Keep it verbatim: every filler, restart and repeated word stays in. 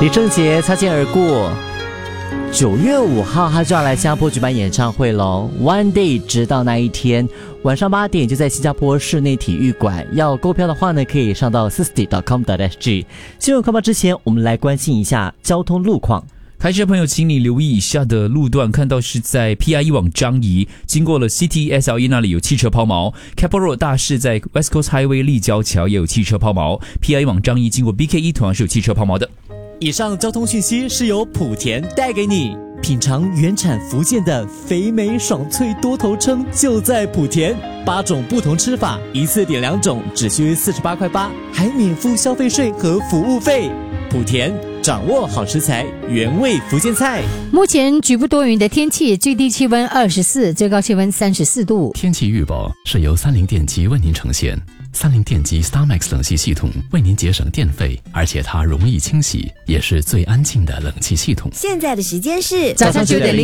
李正杰擦肩而过。九月五号他就要来新加坡举办演唱会咯 One Day 直到那一天晚上八点就在新加坡室内体育馆，要购票的话呢可以上到 sixty dot com dot s g。 新闻快报之前我们来关心一下交通路况。 开车朋友请你留意以下的路段，看到是在 P I E 往樟宜，经过了 C T S L E 那里有汽车抛锚， Keppel Road 大市在 West Coast Highway 立交桥也有汽车抛锚， P I E 往樟宜经过 B K E 同样是有汽车抛锚的。 以上交通讯息是由莆田带给你，品尝原产福建的肥美爽脆多头称就在莆田，八种不同吃法，一次点两种只需四十八块八，还免付消费税和服务费。莆田掌握好食材，原味福建菜。 目前局部多云的天气，最低气温二十四，最高气温三十四度。 天气预报是由三菱电机为您呈现。三菱电机 StarMax 冷气系统为您节省电费，而且它容易清洗，也是最安静的冷气系统。 现在的时间是早上九点零